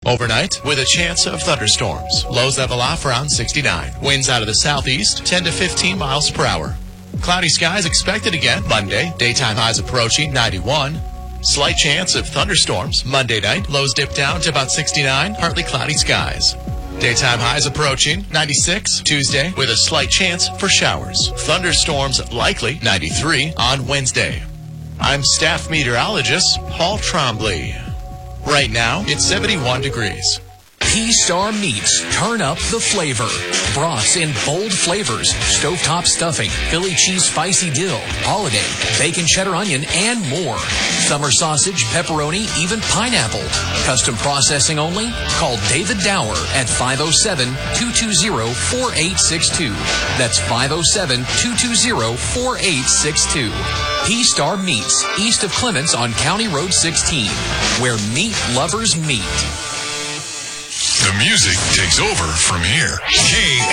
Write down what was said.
Overnight, with a chance of thunderstorms. Lows level off around 69. Winds out of the southeast, 10 to 15 miles per hour. Cloudy skies expected again Monday. Daytime highs approaching 91. Slight chance of thunderstorms Monday night. Lows dip down to about 69. Partly cloudy skies. Daytime highs approaching 96 Tuesday with a slight chance for showers. Thunderstorms likely 93 on Wednesday. I'm staff meteorologist Paul Trombley. Right now, it's 71 degrees. P-Star Meats. Turn up the flavor. Broths in bold flavors. Stovetop stuffing, Philly cheese spicy dill, holiday, bacon cheddar onion, and more. Summer sausage, pepperoni, even pineapple. Custom processing only? Call David Dower at 507-220-4862. That's 507-220-4862. P-Star Meats, east of Clements on County Road 16, where meat lovers meet. The music takes over from here.